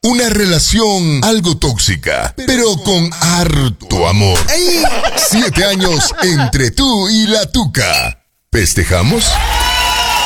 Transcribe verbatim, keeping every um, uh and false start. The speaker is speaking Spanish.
Una relación algo tóxica, pero con harto amor. Siete años entre tú y la tuca. ¿Festejamos?